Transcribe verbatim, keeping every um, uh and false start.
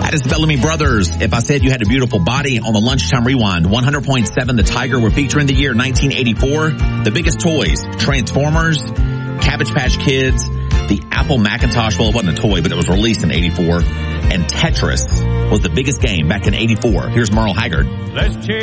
That is the Bellamy Brothers. If I said you had a beautiful body on the Lunchtime Rewind, one hundred point seven The Tiger. We're featuring the year nineteen eighty-four. The biggest toys, Transformers, Cabbage Patch Kids, the Apple Macintosh. Well, it wasn't a toy, but it was released in eighty-four. And Tetris was the biggest game back in eighty-four. Here's Merle Haggard. Let's cheer.